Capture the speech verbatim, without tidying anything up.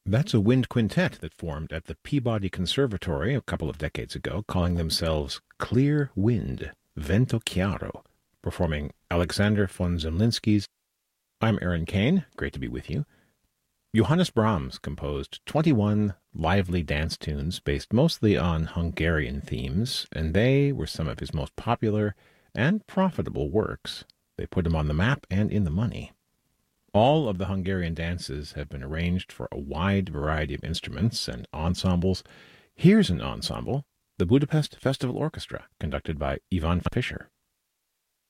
That's a wind quintet that formed at the Peabody Conservatory a couple of decades ago, calling themselves Clear Wind, Vento Chiaro, performing Alexander von Zemlinsky's I'm Aaron Kane. Great to be with you. Johannes Brahms composed twenty-one lively dance tunes based mostly on Hungarian themes, and they were some of his most popular and profitable works. They put him on the map and in the money. All of the Hungarian dances have been arranged for a wide variety of instruments and ensembles. Here's an ensemble, the Budapest Festival Orchestra, conducted by Ivan Fischer.